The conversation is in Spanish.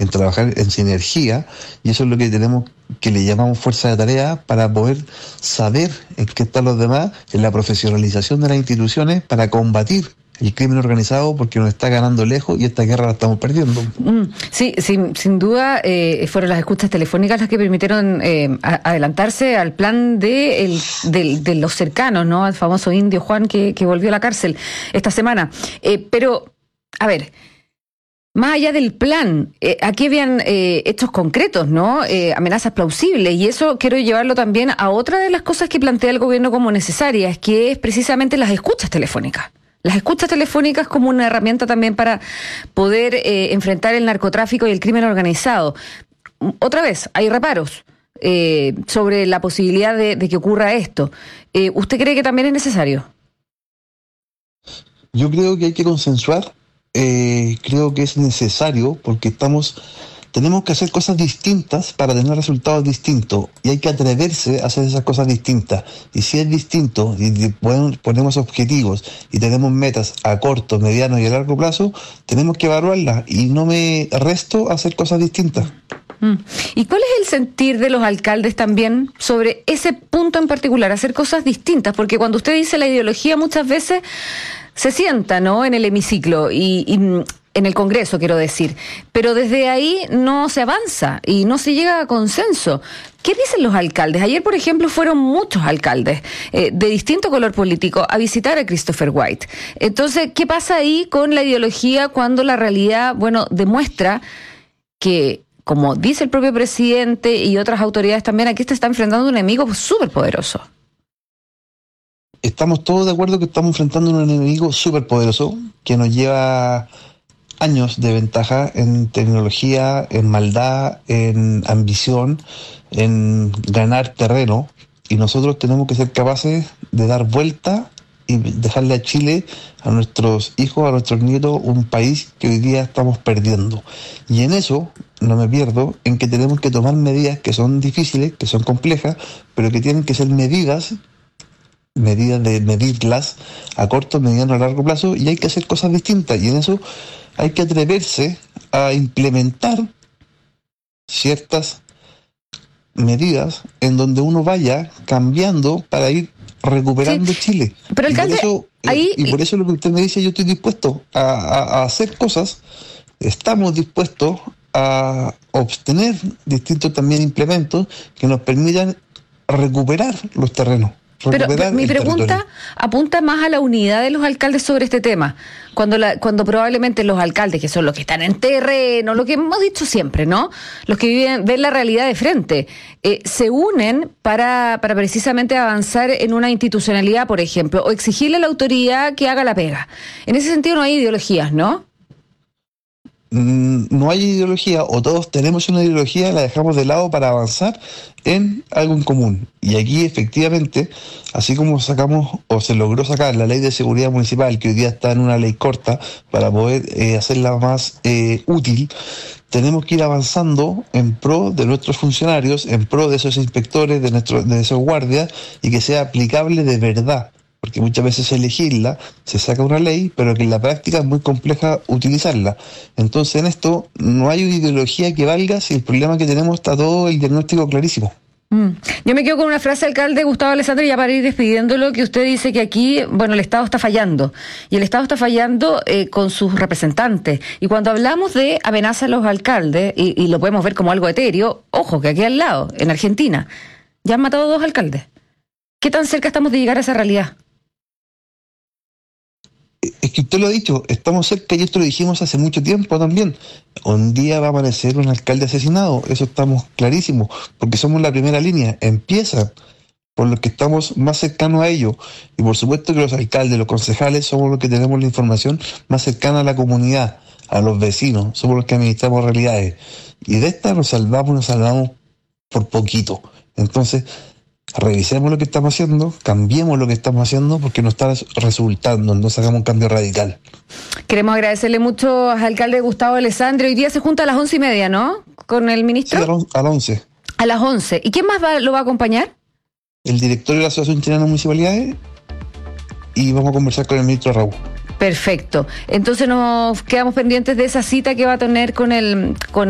en trabajar en sinergia, y eso es lo que tenemos, que le llamamos fuerza de tarea, para poder saber en qué están los demás, en la profesionalización de las instituciones, para combatir el crimen organizado, porque nos está ganando lejos y esta guerra la estamos perdiendo. Sí, sin duda fueron las escuchas telefónicas las que permitieron adelantarse al plan de los cercanos, ¿no? Al famoso indio Juan que volvió a la cárcel esta semana. Pero, a ver, más allá del plan, aquí habían hechos concretos, ¿no? Amenazas plausibles, y eso quiero llevarlo también a otra de las cosas que plantea el gobierno como necesarias, que es precisamente las escuchas telefónicas. Las escuchas telefónicas como una herramienta también para poder enfrentar el narcotráfico y el crimen organizado. Otra vez, hay reparos sobre la posibilidad de que ocurra esto. ¿Usted cree que también es necesario? Yo creo que hay que consensuar, creo que es necesario, porque tenemos que hacer cosas distintas para tener resultados distintos, y hay que atreverse a hacer esas cosas distintas. Y si es distinto y ponemos objetivos y tenemos metas a corto, mediano y a largo plazo, tenemos que evaluarlas, y no me resto a hacer cosas distintas. ¿Y cuál es el sentir de los alcaldes también sobre ese punto en particular, hacer cosas distintas? Porque cuando usted dice la ideología, muchas veces se sienta, ¿no?, en el hemiciclo y en el Congreso, quiero decir, pero desde ahí no se avanza y no se llega a consenso. ¿Qué dicen los alcaldes? Ayer, por ejemplo, fueron muchos alcaldes de distinto color político a visitar a Christopher White. Entonces, ¿qué pasa ahí con la ideología cuando la realidad, demuestra que, como dice el propio presidente y otras autoridades también, aquí se está enfrentando a un enemigo súper poderoso? Estamos todos de acuerdo que estamos enfrentando a un enemigo súper poderoso que nos lleva años de ventaja en tecnología, en maldad, en ambición, en ganar terreno, y nosotros tenemos que ser capaces de dar vuelta y dejarle a Chile, a nuestros hijos, a nuestros nietos, un país que hoy día estamos perdiendo. Y en eso no me pierdo en que tenemos que tomar medidas que son difíciles, que son complejas, pero que tienen que ser medidas de medirlas a corto, mediano, a largo plazo, y hay que hacer cosas distintas, y en eso hay que atreverse a implementar ciertas medidas en donde uno vaya cambiando para ir recuperando Chile. Pero alcalde, por eso lo que usted me dice, yo estoy dispuesto a hacer cosas, estamos dispuestos a obtener distintos también implementos que nos permitan recuperar los terrenos. Pero mi pregunta apunta más a la unidad de los alcaldes sobre este tema, cuando probablemente los alcaldes, que son los que están en terreno, lo que hemos dicho siempre, ¿no?, los que ven la realidad de frente, se unen para precisamente avanzar en una institucionalidad, por ejemplo, o exigirle a la autoridad que haga la pega. En ese sentido no hay ideologías, ¿no? No hay ideología, o todos tenemos una ideología, la dejamos de lado para avanzar en algo en común. Y aquí efectivamente, así como sacamos o se logró sacar la ley de seguridad municipal, que hoy día está en una ley corta para poder hacerla más útil, tenemos que ir avanzando en pro de nuestros funcionarios, en pro de esos inspectores, de esos guardias, y que sea aplicable de verdad. Porque muchas veces se legisla, se saca una ley, pero que en la práctica es muy compleja utilizarla. Entonces en esto no hay una ideología que valga si el problema que tenemos está todo el diagnóstico clarísimo. Yo me quedo con una frase, alcalde Gustavo Alessandri, ya para ir despidiéndolo, que usted dice que aquí, el Estado está fallando. Y el Estado está fallando con sus representantes. Y cuando hablamos de amenaza a los alcaldes, y lo podemos ver como algo etéreo, ojo, que aquí al lado, en Argentina, ya han matado 2 alcaldes. ¿Qué tan cerca estamos de llegar a esa realidad? Es que usted lo ha dicho, estamos cerca, y esto lo dijimos hace mucho tiempo también. Un día va a amanecer un alcalde asesinado, eso estamos clarísimos, porque somos la primera línea. Empieza por los que estamos más cercanos a ellos, y por supuesto que los alcaldes, los concejales, somos los que tenemos la información más cercana a la comunidad, a los vecinos, somos los que administramos realidades. Y de esta nos salvamos por poquito. Entonces, revisemos lo que estamos haciendo, cambiemos lo que estamos haciendo, porque no está resultando, no hagamos un cambio radical. Queremos agradecerle mucho al alcalde Gustavo Alessandri. Hoy día se junta a las 11:30, ¿no?, con el ministro. Sí, a las 11. A las 11. ¿Y quién más lo va a acompañar? El directorio de la Asociación Chilena de Municipalidades, y vamos a conversar con el ministro Raúl. Perfecto. Entonces nos quedamos pendientes de esa cita que va a tener con